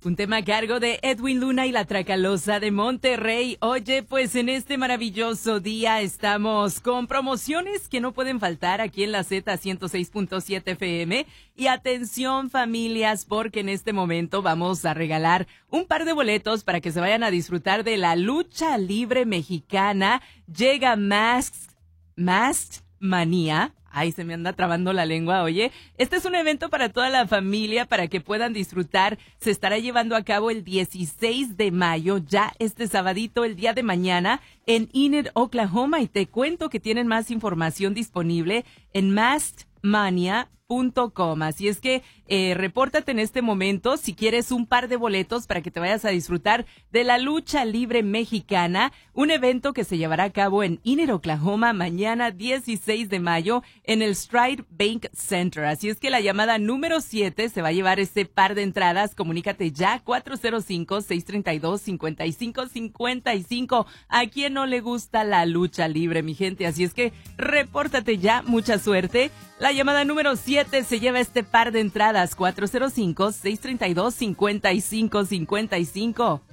Un tema a cargo de Edwin Luna y la Tracalosa de Monterrey. Oye, pues en este maravilloso día estamos con promociones que no pueden faltar aquí en la Z 106.7 FM. Y atención familias, porque en este momento vamos a regalar un par de boletos para que se vayan a disfrutar de la lucha libre mexicana. Llega Masked Manía. Ay, se me anda trabando la lengua, oye. Este es un evento para toda la familia, para que puedan disfrutar. Se estará llevando a cabo el 16 de mayo, ya este sabadito, el día de mañana, en Enid, Oklahoma. Y te cuento que tienen más información disponible en maskedmania.com. Así es que repórtate en este momento si quieres un par de boletos para que te vayas a disfrutar de la lucha libre mexicana, un evento que se llevará a cabo en Enid, Oklahoma, mañana 16 de mayo en el Stride Bank Center. Así es que la llamada número 7 se va a llevar ese par de entradas. Comunícate ya, 405-632-5555. ¿A quién no le gusta la lucha libre, mi gente? Así es que repórtate ya, mucha suerte. La llamada número 7 se lleva este par de entradas, 405-632-5555.